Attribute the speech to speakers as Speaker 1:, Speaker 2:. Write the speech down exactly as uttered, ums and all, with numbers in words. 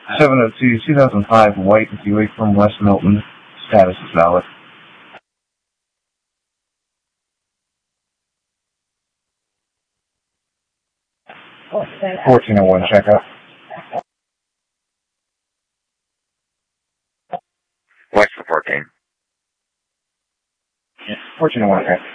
Speaker 1: seven oh two, two thousand five, white Buick from West Milton. Status is valid. fourteen oh one, checkup.
Speaker 2: What's the fourteen?
Speaker 1: fourteen oh one, okay.